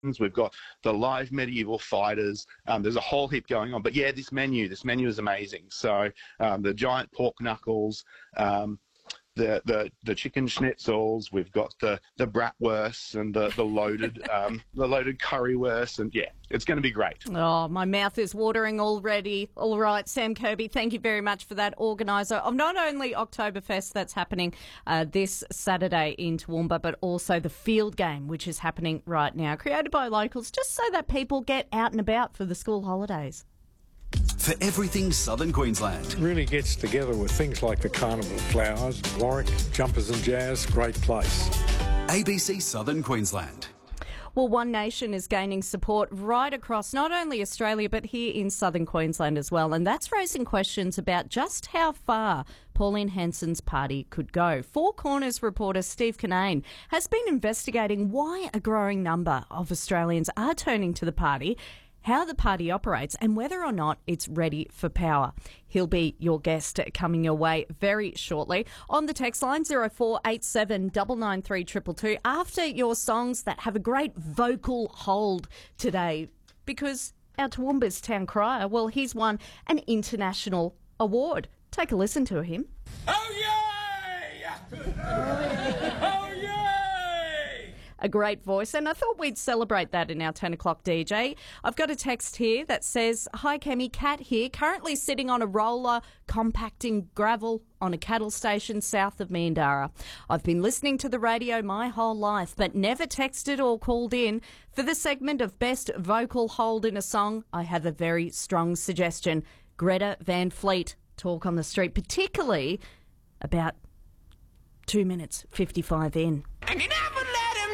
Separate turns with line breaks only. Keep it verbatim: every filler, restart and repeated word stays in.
We've got the live medieval fighters. Um, there's a whole heap going on. But yeah, this menu, this menu is amazing. So um, the giant pork knuckles, um, the, the the chicken schnitzels. We've got the the bratwurst and the the loaded um, the loaded currywurst, and yeah, it's going to be great.
Oh, my mouth is watering already. All right, Sam Kirby, thank you very much for that. Organiser of not only Oktoberfest that's happening uh, this Saturday in Toowoomba, but also the field game, which is happening right now, created by locals, just so that people get out and about for the school holidays.
For everything Southern Queensland.
Really gets together with things like the Carnival of Flowers, Warwick, Jumpers and Jazz, great place.
A B C Southern Queensland.
Well, One Nation is gaining support right across not only Australia but here in southern Queensland as well, and that's raising questions about just how far Pauline Hanson's party could go. Four Corners reporter Steve Kinane has been investigating why a growing number of Australians are turning to the party, how the party operates and whether or not it's ready for power. He'll be your guest coming your way very shortly. On the text line zero four eight seven nine nine three two two two after your songs that have a great vocal hold today, because our Toowoomba's town crier, well, he's won an international award. Take a listen to him.
Oh, yay! Oh, yay!
A great voice, and I thought we'd celebrate that in our ten o'clock D J. I've got a text here that says, "Hi Kemi, Kat here, currently sitting on a roller compacting gravel on a cattle station south of Meandara. I've been listening to the radio my whole life, but never texted or called in. For the segment of best vocal hold in a song, I have a very strong suggestion. Greta Van Fleet, Talk on the Street, particularly about two minutes fifty-five in."
And you never